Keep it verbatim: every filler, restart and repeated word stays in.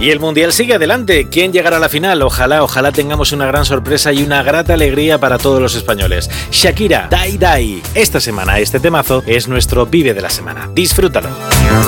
Y el Mundial sigue adelante. ¿Quién llegará a la final? Ojalá, ojalá tengamos una gran sorpresa y una grata alegría para todos los españoles. Shakira, Die Die. Esta semana este temazo es nuestro Vive de la semana. Disfrútalo.